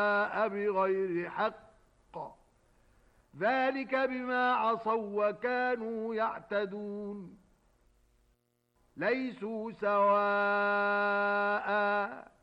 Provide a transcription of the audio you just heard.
بغير حق، ذلك بما عصوا وكانوا يعتدون. ليسوا سواء